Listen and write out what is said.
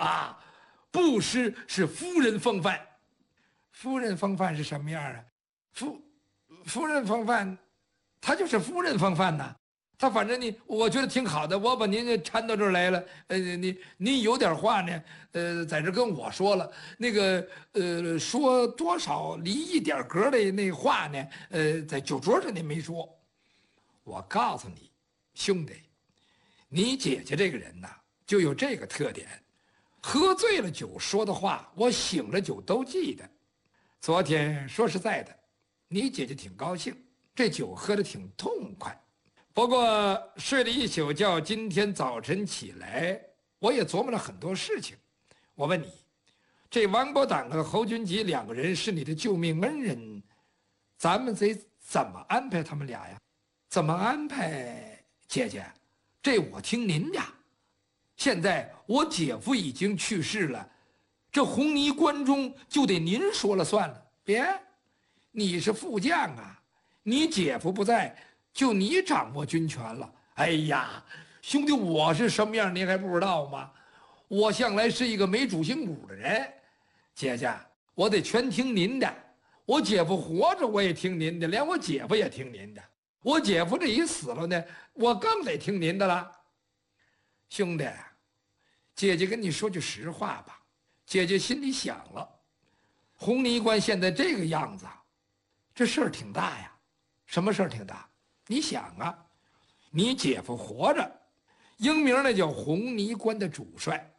啊，布施是夫人风范。夫人风范是什么样啊？夫人风范，她就是夫人风范呐。她反正我觉得挺好的，我把您搀到这儿来了。您有点话呢，在这跟我说了，那个说多少离一点格的那话呢，在酒桌上您没说。我告诉你，兄弟，你姐姐这个人呐，就有这个特点，喝醉了酒说的话，我醒了酒都记得。昨天说实在的，你姐姐挺高兴，这酒喝得挺痛快。不过睡了一宿觉，今天早晨起来，我也琢磨了很多事情。我问你，这王伯党和侯君集两个人是你的救命恩人，咱们得怎么安排他们俩呀？怎么安排，姐姐？这我听您的。现在我姐夫已经去世了，这红泥关中就得您说了算了。别，你是副将啊，你姐夫不在，就你掌握军权了。哎呀，兄弟，我是什么样您还不知道吗？我向来是一个没主心骨的人，姐姐，我得全听您的。我姐夫活着我也听您的，连我姐夫也听您的。我姐夫这一死了呢，我更得听您的了。兄弟，姐姐跟你说句实话吧，姐姐心里想了，红泥关现在这个样子，这事儿挺大呀。什么事儿挺大？你想啊，你姐夫活着，英名那叫红泥关的主帅，